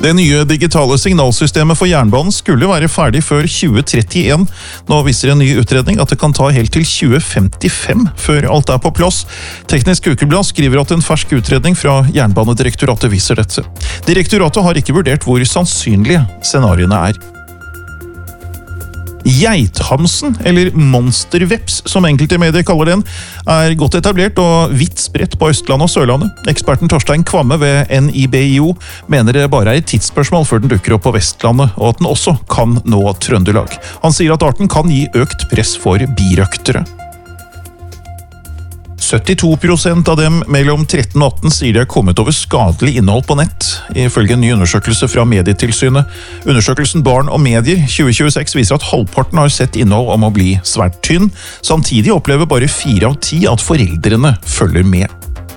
Det nye digitale signalsystemet for jernbanen skulle være ferdig før 2031. Nå viser en ny utredning at det kan ta helt til 2055 før alt er på plass. Teknisk Ukeblad skriver at en fersk utredning fra Jernbanedirektoratet viser dette. Direktoratet har ikke vurdert hvor sannsynlige scenariene er. Geithamsen, eller monsterveps som enkelte medier kaller den, er godt etablert og vidt spredt på Østlandet og Sørlandet. Eksperten Torstein Kvamme ved NIBIO mener det bare er et tidsspørsmål før den dukker opp på Vestlandet, og at den også kan nå Trøndelag. Han sier at arten kan gi økt press for birøktere. 72% av dem mellom 13 og 18 sier de har kommet over skadelig innhold på nett, ifølge en ny undersøkelse fra Medietilsynet. Undersøkelsen Barn og medier 2026 viser at halvparten har sett innhold om å bli svært tynn. Samtidig opplever bare 4 av 10 at foreldrene følger med.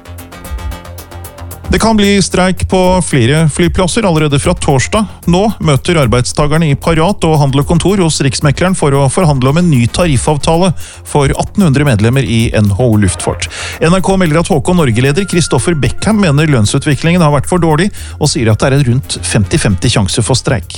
Det kan bli streik på flere flyplasser allerede fra torsdag. Nå møter arbeidstagerne i Parat og Handel og Kontor hos Riksmekleren for å forhandle om en ny tariffavtale for 1800 medlemmer i NHO Luftfart. NRK melder at HK Norge-leder Kristoffer Beckham mener lønnsutviklingen har vært for dårlig, og sier at det er en rundt 50-50 sjanse for streik.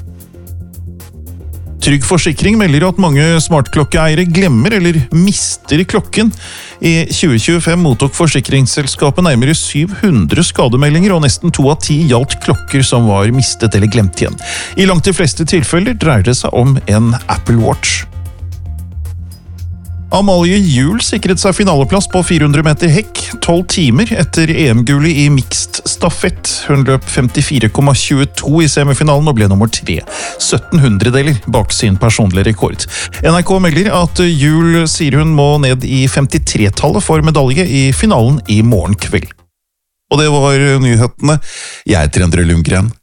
Trygg Forsikring melder at mange smartklokkeeiere glemmer eller mister klokken. I 2025 mottok forsikringsselskapet nærmere 700 skademeldinger, og nesten 2 av 10 gjaldt klokker som var mistet eller glemt igjen. I langt de fleste tilfeller dreier det seg om en Apple Watch. Amalie Juel sikret seg finaleplass på 400 meter hekk, 12 timer etter EM-gullet i mixed stafett. Hun løp 54,22 i semifinalen og ble nummer 3, 1700-deler bak sin personlige rekord. NRK melder at Juel sier hun må ned i 53-tallet for medalje i finalen i morgen kveld. Og det var nyhetene. Jeg heter Endre Lundgren.